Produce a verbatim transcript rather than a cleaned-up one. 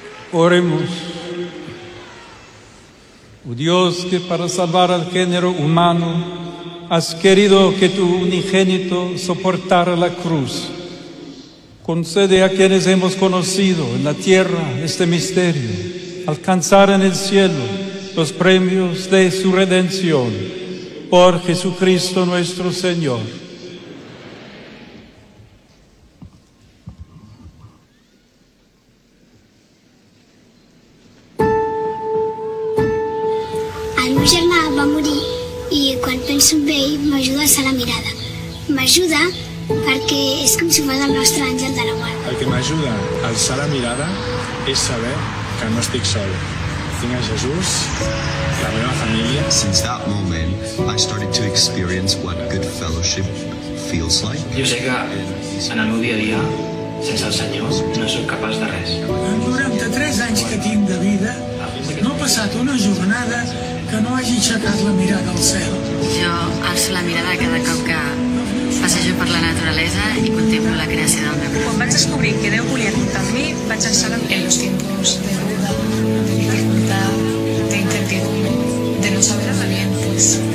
Oremos. Oh Dios, que para salvar al género humano has querido que tu unigénito soportara la cruz, concede a quienes hemos conocido en la tierra este misterio, alcanzar en el cielo los premios de su redención. Por Jesucristo nuestro Señor. El meu germà va morir i quan penso en ell m'ajuda a alçar la mirada. M'ajuda perquè és com si fos el nostre àngel de la guarda. El que m'ajuda a alçar la mirada és saber que no estic sol. Tinc a Jesús, la meva família. Since that moment, I started to experience what good fellowship feels like. Jo sé que en el meu dia a dia, sense el Senyor, no soc capaç de res. En quaranta-tres anys que tinc de vida, no he passat una jornada que no hagi aixecat la mirada al cel. Jo alço la mirada cada cop que passejo per la naturalesa i contemplo la creació del meu món. Quan vaig descobrir que Déu volia comptar amb mi, vaig alçar la mirada. En los tiempos de duda, de dificultad, de incertidumbre, de no saber a bien, pues